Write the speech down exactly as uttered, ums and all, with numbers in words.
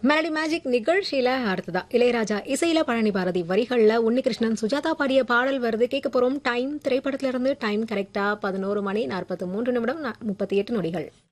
Melody magic நிகழ்ச்சியில அடுத்ததா இளையராஜா இசையில பழனி பாரதி வரிகள்ல உன்னிகிருஷ்ணன் சுஜாதா பாடிய பாடல் வருது கேட்க போறோம். டைம் திரைப்படத்துல இருந்து டைம் கரெக்டா பதினோரு மணி நாற்பத்தி மூன்று நிமிடம் முப்பத்தி எட்டு நொடிகள்.